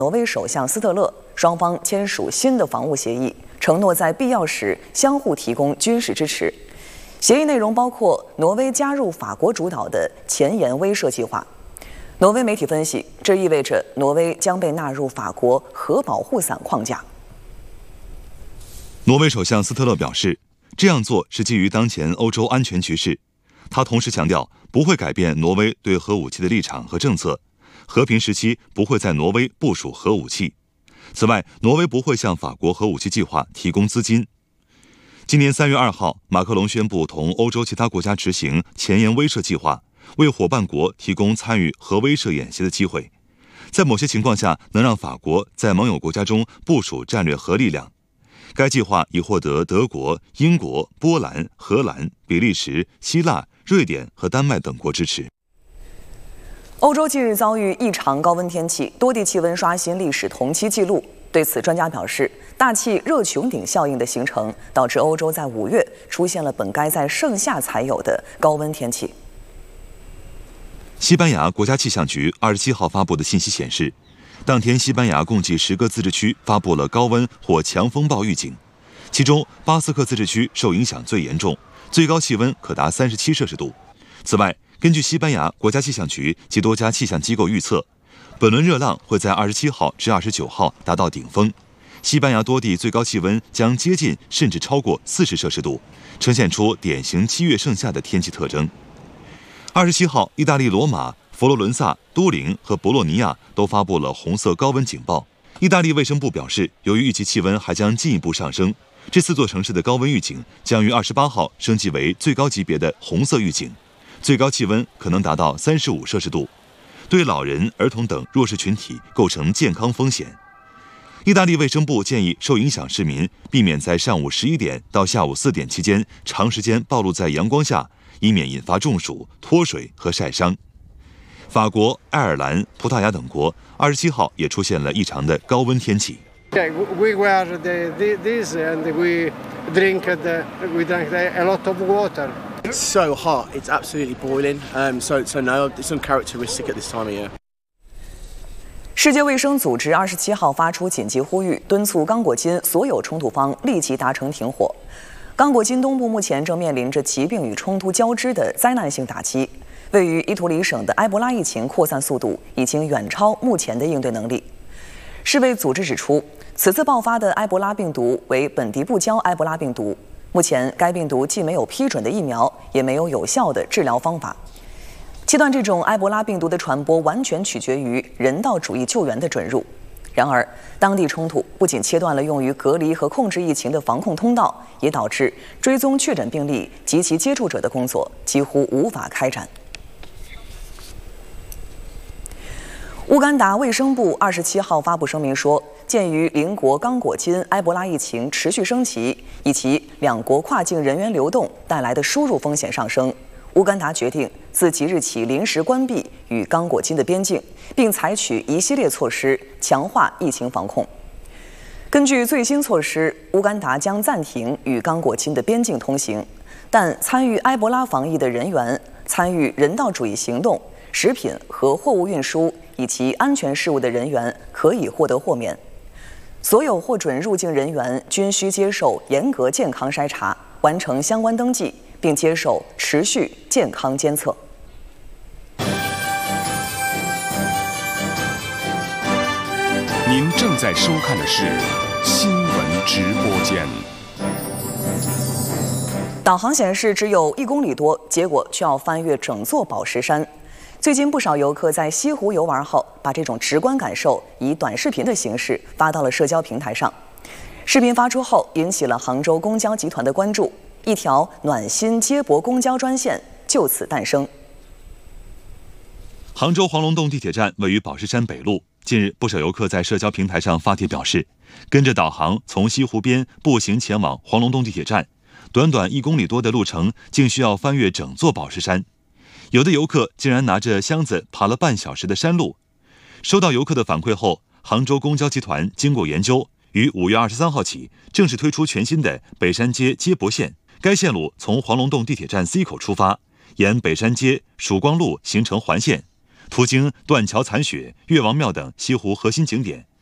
挪威首相斯特勒，双方签署新的防务协议，承诺在必要时相互提供军事支持。协议内容包括挪威加入法国主导的前沿威慑计划。挪威媒体分析，这意味着挪威将被纳入法国核保护伞框架。 挪威首相斯特勒表示，这样做是基于当前欧洲安全局势。他同时强调，不会改变挪威对核武器的立场和政策。和平时期不会在挪威部署核武器。此外，挪威不会向法国核武器计划提供资金。今年3月2号，马克龙宣布同欧洲其他国家执行前沿威慑计划，为伙伴国提供参与核威慑演习的机会，在某些情况下能让法国在盟友国家中部署战略核力量。该计划已获得德国、英国、波兰、荷兰、比利时、希腊、瑞典和丹麦等国支持。 欧洲近日遭遇异常高温天气，多地气温刷新历史同期纪录。对此，专家表示，大气热穹顶效应的形成，导致欧洲在5月出现了本该在盛夏才有的高温天气。 西班牙国家气象局27号发布的信息显示，当天西班牙共计10个自治区发布了高温或强风暴预警，其中巴斯克自治区受影响最严重，最高气温可达37摄氏度。此外，根据西班牙国家气象局及多家气象机构预测，本轮热浪会在27号至29号达到顶峰，西班牙多地最高气温将接近甚至超过40摄氏度，呈现出典型7月盛夏的天气特征。27号，意大利罗马、佛罗伦萨、都灵和博洛尼亚都发布了红色高温警报。意大利卫生部表示，由于预计气温还将进一步上升，这4座城市的高温预警将于28号升级为最高级别的红色预警。最高气温可能达到35摄氏度，对老人、儿童等弱势群体构成健康风险。意大利卫生部建议受影响市民避免在上午11点到下午4点期间长时间暴露在阳光下，以免引发中暑、脱水和晒伤。法国、爱尔兰、葡萄牙等国27号也出现了异常的高温天气。 We wear this and we drank a lot of water. It's so hot, it's absolutely boiling. So no, it's uncharacteristic at this time of year. 世界卫生组织27号发出紧急呼吁，敦促刚果金所有冲突方立即达成停火。刚果金东部目前正面临着疾病与冲突交织的灾难性打击，位于伊图里省的埃博拉疫情扩散速度已经远超目前的应对能力。世卫组织指出，此次爆发的埃博拉病毒为本地不交埃博拉病毒。目前，该病毒既没有批准的疫苗，也没有有效的治疗方法。切断这种埃博拉病毒的传播，完全取决于人道主义救援的准入。然而，当地冲突不仅切断了用于隔离和控制疫情的防控通道，也导致追踪确诊病例及其接触者的工作几乎无法开展。乌干达卫生部27号发布声明说，鉴于邻国刚果金埃博拉疫情持续升级，以及两国跨境人员流动带来的输入风险上升，乌干达决定自即日起临时关闭与刚果金的边境，并采取一系列措施强化疫情防控。根据最新措施，乌干达将暂停与刚果金的边境通行，但参与埃博拉防疫的人员、参与人道主义行动、食品和货物运输以及安全事务的人员可以获得豁免。所有获准入境人员均需接受严格健康筛查，完成相关登记，并接受持续健康监测。 您正在收看的是新闻直播间。 导航显示只有1公里多，结果却要翻越整座宝石山。最近不少游客在西湖游玩后，把这种直观感受以短视频的形式发到了社交平台上。视频发出后，引起了杭州公交集团的关注，一条暖心接驳公交专线就此诞生。 杭州黄龙洞地铁站位于宝石山北路。近日，不少游客在社交平台上发帖表示，跟着导航从西湖边步行前往黄龙洞地铁站，短短1公里多的路程，竟需要翻越整座宝石山。有的游客竟然拿着箱子爬了半小时的山路。收到游客的反馈后，杭州公交集团经过研究，于5月23号起正式推出全新的北山街接驳线。该线路从黄龙洞地铁站 C 口出发，沿北山街、曙光路形成环线， 途经断桥残雪、岳王庙等西湖核心景点，